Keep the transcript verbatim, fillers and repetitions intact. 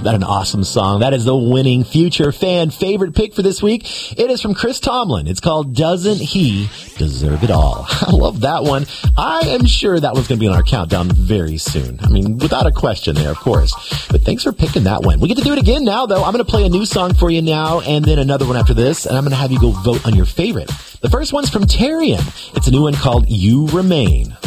that an awesome song. That is the winning future fan favorite pick for this week. It is from Chris Tomlin. It's called Doesn't He Deserve It All? I love that one. I am sure that one's going to be on our countdown very soon. I mean, without a question there, of course. But thanks for picking that one. We get to do it again now, though. I'm going to play a new song for you now and then another one after this, and I'm going to have you go vote on your favorite. The first one's from Tarian. It's a new one called You Remain.